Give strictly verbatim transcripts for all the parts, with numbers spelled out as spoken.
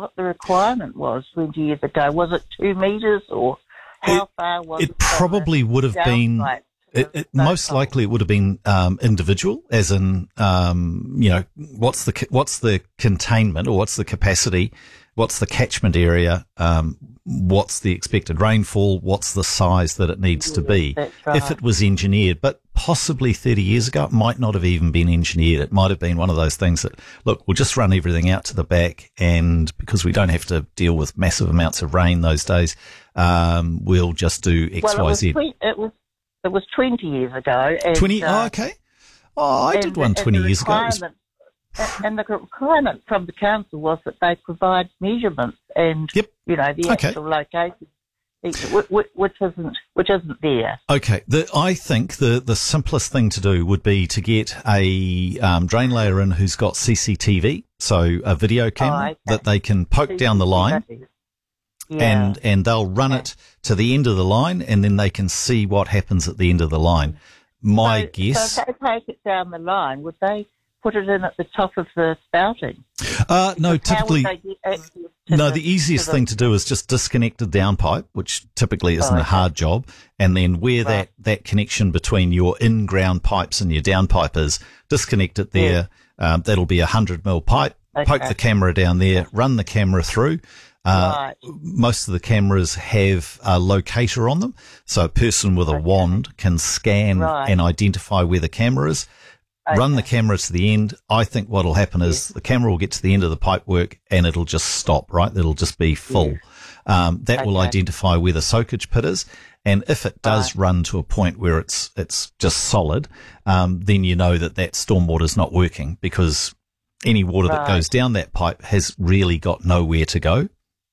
what the requirement was twenty years ago. Was it two metres, or how it, far was it? It probably would have been. It, it, most likely, it would have been um, individual, as in, um, you know, what's the what's the containment, or what's the capacity, what's the catchment area, um, what's the expected rainfall, what's the size that it needs yeah, to be. Right. If it was engineered, but possibly thirty years ago, it might not have even been engineered. It might have been one of those things that, look, we'll just run everything out to the back, and because we don't have to deal with massive amounts of rain those days, um, we'll just do X, well, Y, Z. It was, it was It was twenty years ago. And, twenty? Uh, oh, okay. Oh, I did one twenty years ago. Was... And the requirement from the council was that they provide measurements and, yep. you know, the okay. actual location, which isn't which isn't there. Okay. The, I think the, the simplest thing to do would be to get a um, drain layer in who's got C C T V, so a video camera, oh, okay. that they can poke C C T V. Down the line. Yeah. And and they'll run it to the end of the line, and then they can see what happens at the end of the line. My so, guess. So if they take it down the line, would they put it in at the top of the spouting? Uh, no, typically. No, the, the easiest to the, thing to do is just disconnect the downpipe, which typically isn't oh, okay. a hard job, and then where right. that, that connection between your in-ground pipes and your downpipe is, disconnect it there. Yeah. Um, that'll be a hundred mil pipe. Okay. Poke the camera down there, run the camera through. Uh, right. Most of the cameras have a locator on them, so a person with a okay. wand can scan right. and identify where the camera is, okay. run the camera to the end. I think what will happen is yes. the camera will get to the end of the pipe work and it'll just stop, right? It'll just be full. Yes. Um, that okay. will identify where the soakage pit is. And if it does right. run to a point where it's, it's just solid, um, then you know that that stormwater is not working, because any water right. that goes down that pipe has really got nowhere to go.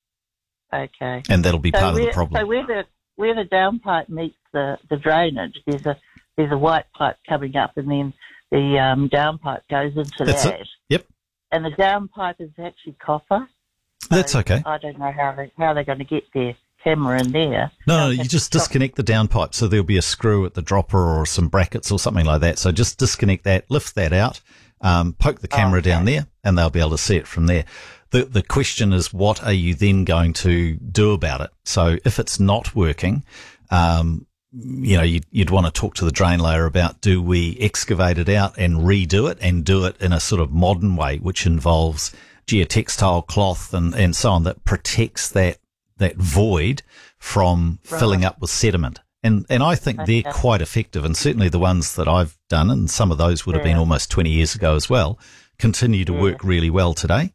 Okay. And that'll be so part where, of the problem. So where the where the downpipe meets the, the drainage, there's a there's a white pipe coming up, and then the um, downpipe goes into That's that. It. Yep. And the downpipe is actually copper. So That's okay. I don't know how they how they're going to get their camera in there. No, no, you just disconnect the downpipe, so there'll be a screw at the dropper or some brackets or something like that. So just disconnect that, lift that out, um, poke the camera okay. down there, and they'll be able to see it from there. The the question is, what are you then going to do about it? So if it's not working, um, you know, you'd, you'd want to talk to the drain layer about, do we excavate it out and redo it and do it in a sort of modern way, which involves geotextile cloth and, and so on, that protects that, that void from right. filling up with sediment. And, and I think okay. they're quite effective, and certainly the ones that I've done, and some of those would have yeah. been almost twenty years ago as well, continue to yeah. work really well today.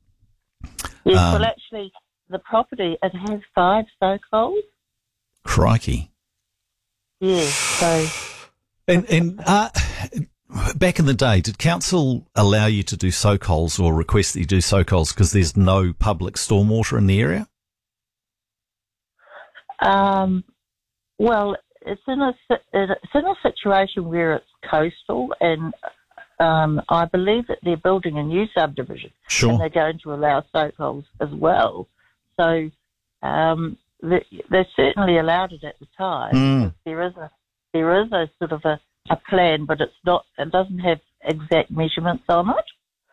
Yes, um, well, actually, the property, it has five soak holes. Crikey. Yes, so... And, and uh, back in the day, did council allow you to do soak holes or request that you do soak holes because there's no public stormwater in the area? Um, well, it's in a, it's in a situation where it's coastal, and Um, I believe that they're building a new subdivision, sure. and they're going to allow soak holes as well. So um, they, they certainly allowed it at the time. Mm. There is a there is a sort of a, a plan, but it's not. It doesn't have exact measurements on it.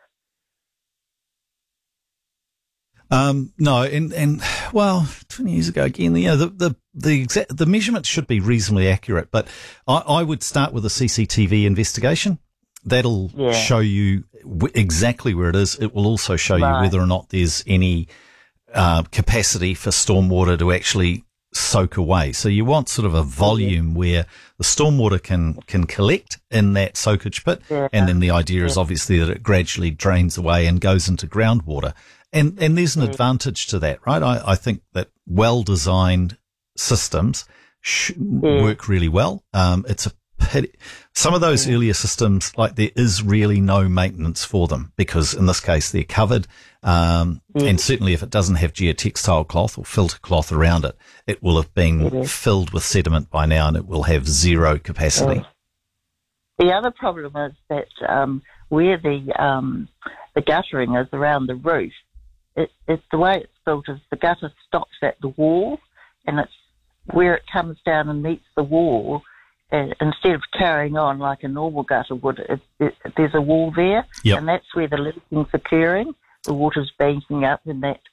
Um, no, and, and well, twenty years ago again, you know, the the the, exact, the measurements should be reasonably accurate, but I, I would start with a C C T V investigation. That'll yeah. show you w- exactly where it is. It will also show right. you whether or not there's any uh, capacity for stormwater to actually soak away. So you want sort of a volume yeah. where the stormwater can, can collect in that soakage pit, yeah. and then the idea yeah. is obviously that it gradually drains away and goes into groundwater. And and there's an yeah. advantage to that, right? I, I think that well-designed systems sh- yeah. work really well. Um, it's a Some of those yeah. earlier systems, like, there is really no maintenance for them, because in this case they're covered. Um, yeah. and certainly if it doesn't have geotextile cloth or filter cloth around it, it will have been yeah. filled with sediment by now, and it will have zero capacity. Yeah. The other problem is that um, where the um, the guttering is around the roof, it, it's the way it's built is the gutter stops at the wall, and it's where it comes down and meets the wall. Uh, instead of carrying on like a normal gutter would, it, it, there's a wall there, yep. and that's where the leaking's occurring. The water's banking up in that